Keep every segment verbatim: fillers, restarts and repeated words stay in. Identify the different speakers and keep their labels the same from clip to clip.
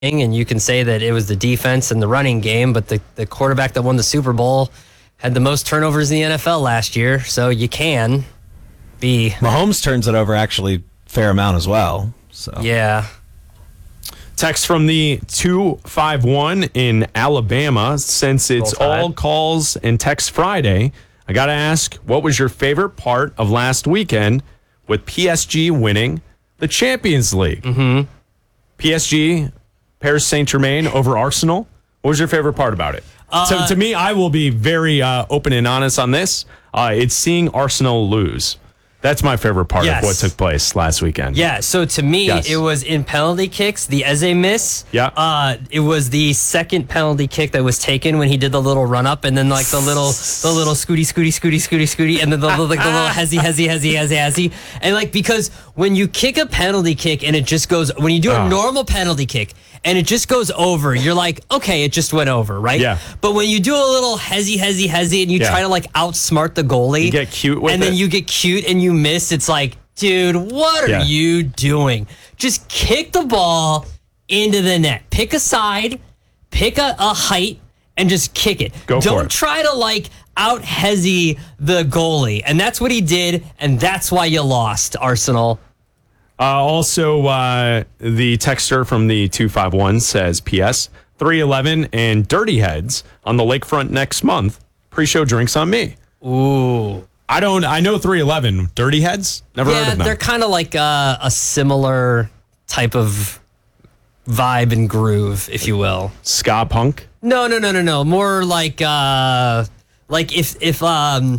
Speaker 1: and you can say that it was the defense and the running game, but the, the quarterback that won the Super Bowl had the most turnovers in the N F L last year, so you can be...
Speaker 2: Mahomes turns it over actually fair amount as well. So
Speaker 1: Yeah.
Speaker 3: Text from the two five one in Alabama. Since it's all calls and text Friday, I got to ask, what was your favorite part of last weekend with P S G winning the Champions League?
Speaker 1: Mm-hmm.
Speaker 3: P S G, Paris Saint-Germain over Arsenal. What was your favorite part about it?
Speaker 1: Uh,
Speaker 3: so to me, I will be very uh, open and honest on this. Uh, it's seeing Arsenal lose. That's my favorite part
Speaker 1: Yes.
Speaker 3: of what took place last weekend.
Speaker 1: Yeah, so to me,
Speaker 3: Yes.
Speaker 1: it was in penalty kicks, the Eze miss.
Speaker 3: Yeah.
Speaker 1: Uh, it was the second penalty kick that was taken when he did the little run up and then like the little the little scooty, scooty, scooty, scooty, scooty, and then the, the, like, the little hezzy, hezzy, hezzy, hezzy, hezzy. And like, because when you kick a penalty kick and it just goes, when you do a
Speaker 3: Oh.
Speaker 1: normal penalty kick and it just goes over, you're like, okay, it just went over, right?
Speaker 3: Yeah.
Speaker 1: But when you do a little hezzy, hezzy, hezzy and you
Speaker 3: Yeah.
Speaker 1: try to like outsmart the goalie.
Speaker 3: You get cute with
Speaker 1: And then
Speaker 3: it.
Speaker 1: you get cute and you miss, it's like, dude, what are
Speaker 3: Yeah.
Speaker 1: you doing? Just kick the ball into the net. Pick a side, pick a, a height, and just kick it.
Speaker 3: Go for
Speaker 1: Don't
Speaker 3: it.
Speaker 1: try to like out hezzy the goalie. And that's what he did, and that's why you lost, Arsenal.
Speaker 3: Uh, also, uh, the texter from the two five one says, P S three eleven and Dirty Heads on the lakefront next month. Pre-show drinks on me.
Speaker 1: Ooh.
Speaker 3: I don't, I know three eleven. Dirty Heads? Never heard
Speaker 1: Yeah,
Speaker 3: of them.
Speaker 1: they're kind of like uh, a similar type of vibe and groove, if you will.
Speaker 3: Ska punk?
Speaker 1: No, no, no, no, no. More like uh like if if um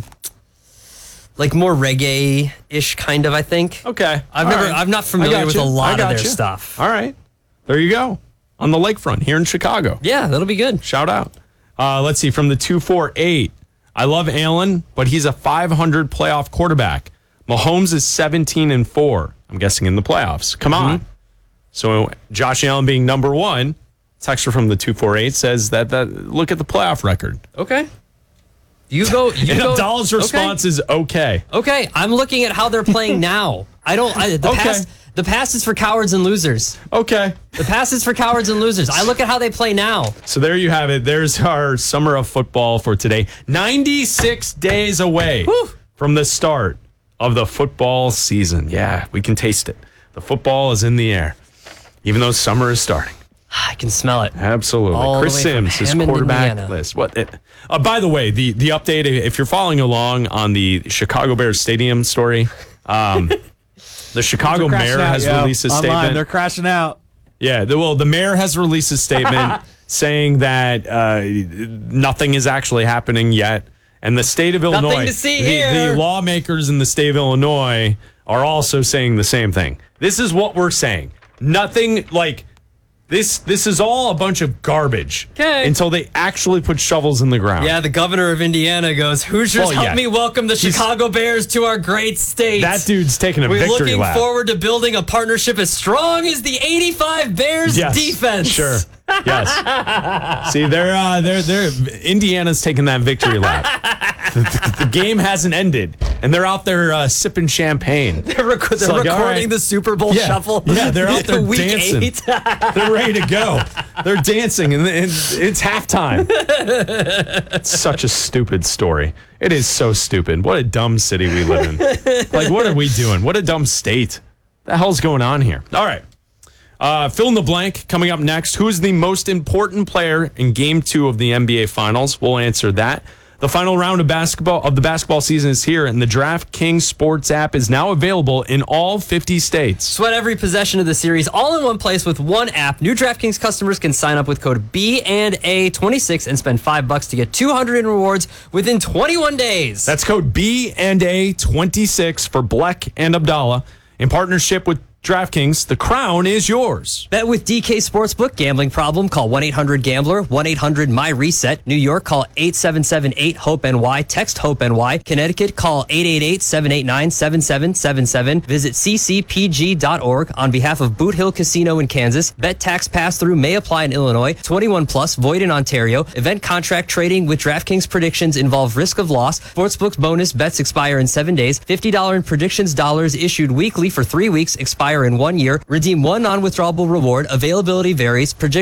Speaker 1: like more reggae-ish kind of, I think.
Speaker 3: Okay.
Speaker 1: I've
Speaker 3: All
Speaker 1: never
Speaker 3: right.
Speaker 1: I'm not
Speaker 3: I
Speaker 1: familiar
Speaker 3: got
Speaker 1: with
Speaker 3: you.
Speaker 1: a
Speaker 3: I
Speaker 1: lot of
Speaker 3: got
Speaker 1: their
Speaker 3: you.
Speaker 1: stuff.
Speaker 3: All right. There you go. On the lakefront here in Chicago.
Speaker 1: Yeah, that'll be good.
Speaker 3: Shout out. Uh, let's see. From the two four eight. I love Allen, but he's a five hundred playoff quarterback. Mahomes is seventeen and four. I'm guessing in the playoffs. Come on.
Speaker 1: Mm-hmm.
Speaker 3: So Josh Allen being number one, texter from the two four eight says that, that look at the playoff record.
Speaker 1: Okay. You go you
Speaker 3: And
Speaker 1: go
Speaker 3: Abdallah's response
Speaker 1: okay.
Speaker 3: is okay.
Speaker 1: Okay, I'm looking at how they're playing now. I don't I, the
Speaker 3: Okay.
Speaker 1: past the past is for cowards and losers.
Speaker 3: Okay.
Speaker 1: The past is for cowards and losers. I look at how they play now.
Speaker 3: So there you have it. There's our summer of football for today. ninety-six days away
Speaker 1: Whew.
Speaker 3: from the start of the football season. Yeah, we can taste it. The football is in the air, even though summer is starting.
Speaker 1: I can smell it.
Speaker 3: Absolutely.
Speaker 1: All the
Speaker 3: Chris
Speaker 1: way from
Speaker 3: Sims, his
Speaker 1: Hammond,
Speaker 3: quarterback
Speaker 1: Indiana.
Speaker 3: list. What? It, uh, by the way, the the update, if you're following along on the Chicago Bears stadium story, um, the Chicago mayor
Speaker 2: out,
Speaker 3: has
Speaker 2: yo.
Speaker 3: released a
Speaker 2: Online,
Speaker 3: statement.
Speaker 2: they're crashing out.
Speaker 3: Yeah, the, well, the mayor has released a statement saying that uh, nothing is actually happening yet. And the state of Illinois,
Speaker 1: Nothing to see
Speaker 3: the,
Speaker 1: here.
Speaker 3: the lawmakers in the state of Illinois are also saying the same thing. This is what we're saying. Nothing like this. This is all a bunch of garbage
Speaker 1: 'Kay.
Speaker 3: until they actually put shovels in the ground.
Speaker 1: Yeah, the governor of Indiana goes, Hoosiers,
Speaker 3: Well,
Speaker 1: help
Speaker 3: yeah.
Speaker 1: me welcome the
Speaker 3: He's-
Speaker 1: Chicago Bears to our great state.
Speaker 3: That dude's taking a
Speaker 1: We're
Speaker 3: victory
Speaker 1: looking
Speaker 3: lap.
Speaker 1: forward to building a partnership as strong as the eighty-five Bears
Speaker 3: Yes,
Speaker 1: defense.
Speaker 3: Sure. Yes. See, they're uh, they're they're Indiana's taking that victory lap. the, the game hasn't ended, and they're out there uh, sipping champagne.
Speaker 1: They're, rec- they're
Speaker 3: like,
Speaker 1: recording
Speaker 3: all right.
Speaker 1: the Super Bowl
Speaker 3: Yeah.
Speaker 1: shuffle.
Speaker 3: Yeah, they're out there
Speaker 1: Week
Speaker 3: dancing.
Speaker 1: eight.
Speaker 3: They're ready to go. They're dancing, and, and it's halftime. It's such a stupid story. It is so stupid. What a dumb city we live in. Like, what are we doing? What a dumb state. The hell's going on here? All right. Uh, fill in the blank coming up next. Who is the most important player in game two of the N B A Finals? We'll answer that. The final round of basketball of the basketball season is here, and the DraftKings Sports app is now available in all fifty states.
Speaker 1: Sweat every possession of the series all in one place with one app. New DraftKings customers can sign up with code B and A twenty-six and spend five bucks to get two hundred in rewards within twenty-one days.
Speaker 3: That's code B and A twenty-six for Bleck and Abdallah. In partnership with DraftKings, the crown is yours.
Speaker 1: Bet with D K Sportsbook. Gambling problem? Call one eight hundred gambler, one eight hundred my reset. New York, call eight seven seven eight hope N Y. Text HOPE-NY. Connecticut, call eight eight eight seven eight nine seven seven seven seven. Visit c c p g dot org on behalf of Boot Hill Casino in Kansas. Bet tax pass-through may apply in Illinois. twenty-one plus, void in Ontario. Event contract trading with DraftKings predictions involve risk of loss. Sportsbook's bonus bets expire in seven days. fifty dollars in predictions dollars issued weekly for three weeks. Expire expire in one year. Redeem one non-withdrawable reward. Availability varies. Project